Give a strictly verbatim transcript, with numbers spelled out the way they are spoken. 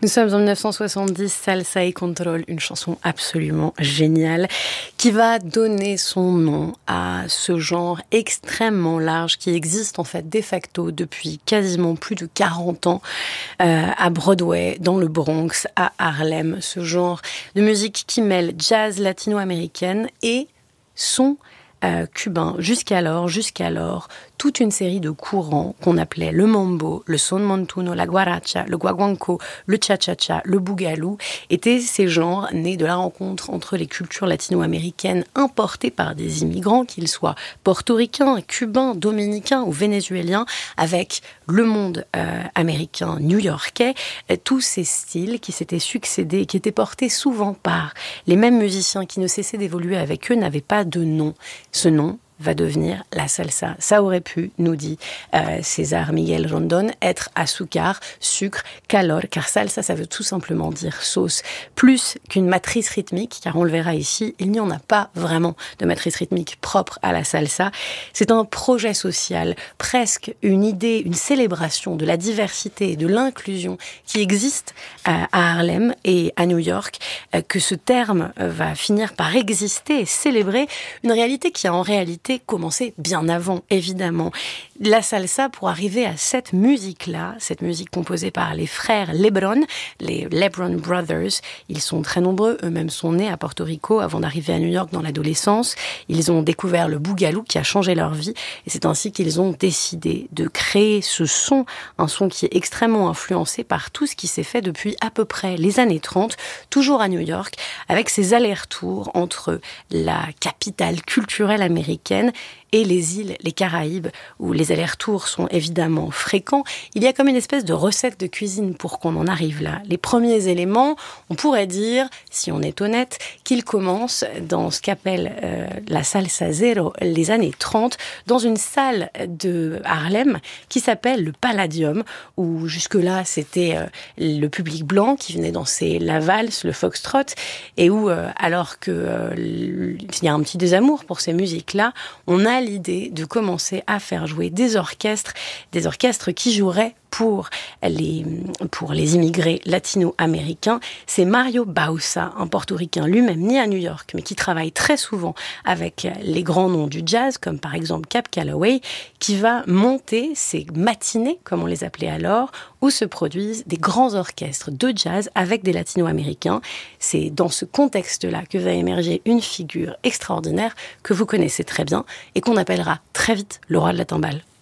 Nous sommes en dix-neuf cent soixante-dix, Salsa y Control, une chanson absolument géniale qui va donner son nom à ce genre extrêmement large qui existe en fait de facto depuis quasiment plus de quarante ans euh, à Broadway, dans le Bronx, à Harlem. Ce genre de musique qui mêle jazz latino-américaine et son Euh, cubain, jusqu'alors, jusqu'alors, toute une série de courants qu'on appelait le mambo, le son montuno, la guaracha, le guaguanco, le cha-cha-cha, le bougalou, étaient ces genres nés de la rencontre entre les cultures latino-américaines importées par des immigrants, qu'ils soient portoricains, cubains, dominicains ou vénézuéliens, avec le monde euh, américain, new-yorkais, euh, tous ces styles qui s'étaient succédés et qui étaient portés souvent par les mêmes musiciens qui ne cessaient d'évoluer avec eux n'avaient pas de nom. Ce nom va devenir la salsa. Ça aurait pu, nous dit euh, César Miguel Rondon, être azúcar, sucre, calor, car salsa, ça veut tout simplement dire sauce. Plus qu'une matrice rythmique, car on le verra ici, il n'y en a pas vraiment de matrice rythmique propre à la salsa. C'est un projet social, presque une idée, une célébration de la diversité et de l'inclusion qui existe euh, à Harlem et à New York, euh, que ce terme euh, va finir par exister et célébrer une réalité qui a en réalité commencé bien avant, évidemment. La salsa, pour arriver à cette musique-là, cette musique composée par les frères Lebron, les Lebron Brothers, ils sont très nombreux, eux-mêmes sont nés à Porto Rico avant d'arriver à New York dans l'adolescence. Ils ont découvert le bougalou qui a changé leur vie et c'est ainsi qu'ils ont décidé de créer ce son, un son qui est extrêmement influencé par tout ce qui s'est fait depuis à peu près les années trente, toujours à New York, avec ces allers-retours entre la capitale culturelle américaine et les îles, les Caraïbes, où les allers-retours sont évidemment fréquents. Il y a comme une espèce de recette de cuisine pour qu'on en arrive là. Les premiers éléments, on pourrait dire, si on est honnête, qu'ils commencent dans ce qu'appelle euh, la salsa zero, les années trente, dans une salle de Harlem qui s'appelle le Palladium, où jusque-là, c'était euh, le public blanc qui venait danser la valse, le foxtrot, et où, euh, alors que euh, il y a un petit désamour pour ces musiques-là, on a l'idée de commencer à faire jouer des orchestres, des orchestres qui joueraient pour les, pour les immigrés latino-américains. C'est Mario Bausa, un portoricain lui-même né à New York, mais qui travaille très souvent avec les grands noms du jazz, comme par exemple Cab Calloway, qui va monter ces matinées, comme on les appelait alors, où se produisent des grands orchestres de jazz avec des latino-américains. C'est dans ce contexte-là que va émerger une figure extraordinaire que vous connaissez très bien et qu'on appellera très vite le roi de la timbale.